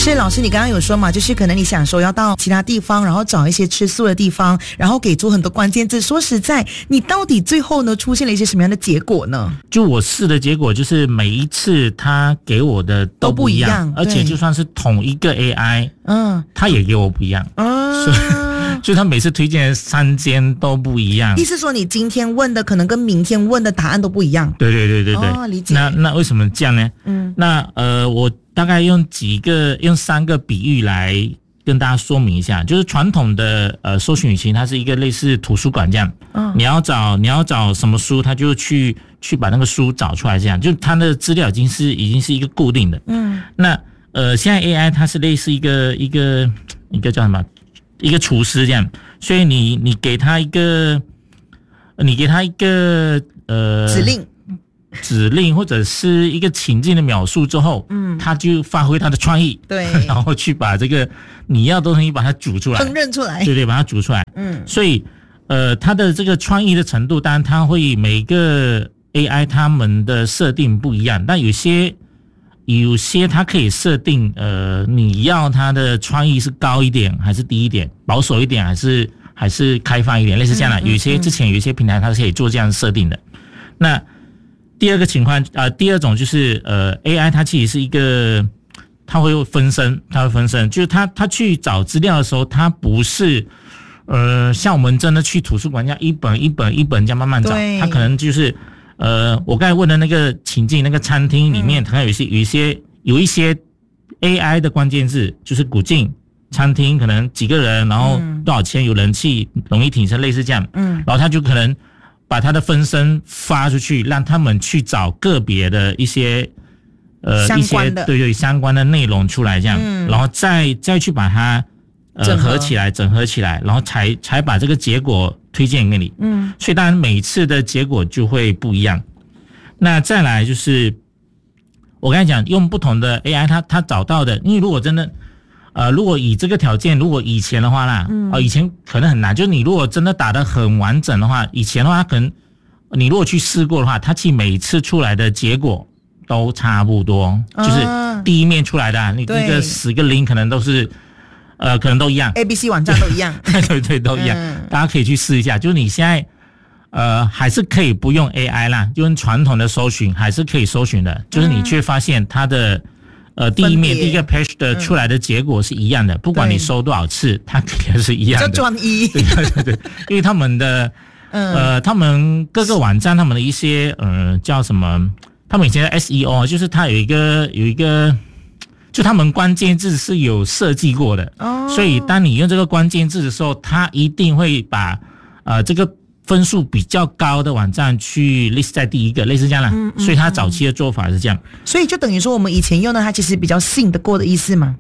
是老师，你刚刚有说嘛，就是可能你想说要到其他地方，然后找一些吃素的地方，然后给出很多关键字。说实在，你到底最后呢出现了一些什么样的结果呢？ 就我试的结果就是每一次他给我的都不一样，而且就算是同一个 AI，他也给我不一样，所以他每次推荐的3间都不一样。 意思说你今天问的可能跟明天问的答案都不一样。 对， 理解。 那为什么这样呢？那我大概用3个比喻来跟大家说明一下。就是传统的搜寻引擎，它是一个类似图书馆这样，你要找什么书，它就去把那个书找出来，这样就它的资料已经是一个固定的。那现在 AI 它是类似一个叫什么？一个厨师这样，所以你给他一个指令或者是一个情境的描述之后，他就发挥他的创意， 对， 然后去把这个你要的东西把它煮出来， 烹饪出来， 对，把它煮出来。所以他的这个创意的程度，当然他会每个 AI 他们的设定不一样，但有些它可以设定你要它的创意是高一点还是低一点，保守一点还是开放一点，类似这样的。之前有一些平台它是可以做这样设定的。那第二种就是AI 它其实是一个它会分身，就是它去找资料的时候，它不是像我们真的去图书馆这样一本一本这样慢慢找，它可能就是我刚才问的那个情境，那个餐厅里面，可能有一些 AI 的关键字，就是古晋餐厅，可能几个人，然后多少钱，有人气，容易挺身，类似这样。然后他就可能把他的分身发出去，让他们去找个别的一些相关的内容出来，这样，然后再去把它整合起来，然后才把这个结果推荐给你。所以当然每次的结果就会不一样。那再来就是我刚才讲用不同的 AI 它找到的，因为如果真的如果以这个条件，如果以前的话啦，以前可能很难，就是你如果真的打得很完整的话，以前的话可能你如果去试过的话，它其实每次出来的结果都差不多，就是第一面出来的你那个10个0可能都是可能都一样 ，ABC 网站都一样， 对，都一样。大家可以去试一下，就是你现在还是可以不用 AI 啦，就跟传统的搜寻还是可以搜寻的，就是你却发现它的第一个 page 的出来的结果是一样的，不管你搜多少次，它可能是一样的。 叫专一， 对，因为他们的他们各个网站他们的一些叫什么，他们以前的 SEO 就是它有一个。就他们关键字是有设计过的，所以当你用这个关键字的时候，它一定会把这个分数比较高的网站去 list 在第一个，类似这样啦。所以它早期的做法是这样。 所以就等于说我们以前用的它其实比较信得过的意思吗？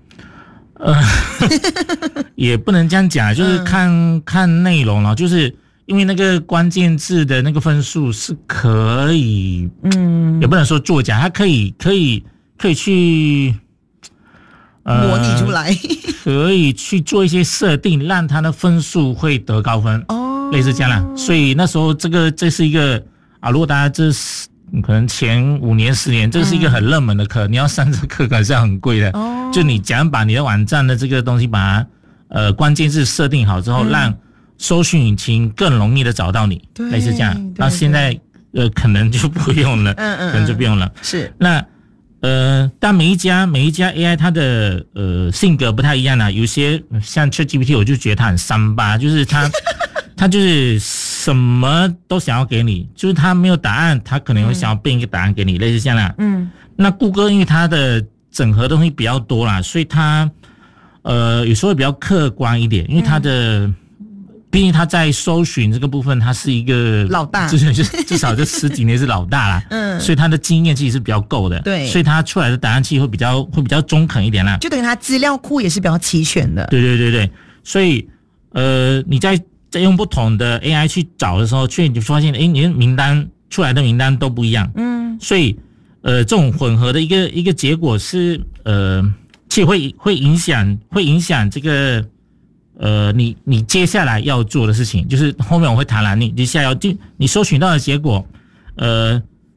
也不能这样讲，就是看内容了，就是因为那个关键字的那个分数是可以，也不能说作假，它可以去。 模拟出来， 可以去做一些设定，让它的分数会得高分，类似这样啦。所以那时候这是一个如果大家可能前5年10年，这是一个很热门的课，你要上这课可是很贵的。就你假如把你的网站的这个东西把它关键字设定好之后，让搜寻引擎更容易的找到你，类似这样。那现在可能就不用了，可能就不用了。 是那。但每一家 AI 它的性格不太一样啦，有些像 ChatGPT 我就觉得它很3八，就是它就是什么都想要给你，就是它没有答案，它可能会想要变一个答案给你，类似这样啦。那谷歌因为它的整合东西比较多啦，所以它有时候会比较客观一点，因为它的毕竟他在搜寻这个部分，他是一个老大， 至少这10几年是老大啦。所以他的经验其实是比较够的。 对， 所以他出来的答案其实会比较中肯一点啦。 就等于他资料库也是比较齐全的。 对，所以你在用不同的 AI 去找的时候，你就发现你的名单出来的名单都不一样。所以这种混合的一个结果是其实会影响这个。你接下来要做的事情，就是后面我会谈了，你接下来就你搜寻到的结果，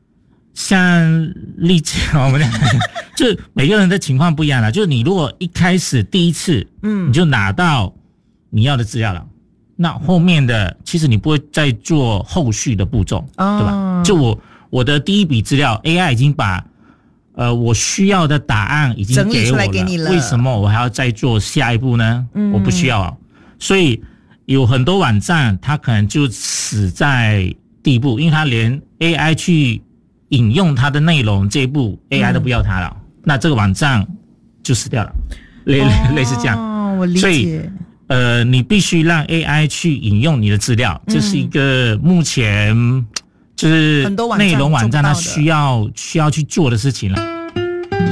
像例子我们就每个人的情况不一样了，就是你如果一开始第一次你就拿到你要的资料了，那后面的其实你不会再做后续的步骤，对吧？就我的第一笔资料 AI 已经把我需要的答案已经给我了， 整理出来给你了， 为什么我还要再做下一步呢？我不需要啊。所以有很多网站它可能就死在第一步，因为它连 AI 去引用它的内容这一步 AI 都不要它了，那这个网站就死掉了，类似这样。 我理解。 所以你必须让 AI 去引用你的资料，这是一个目前就是内容网站它需要去做的事情了。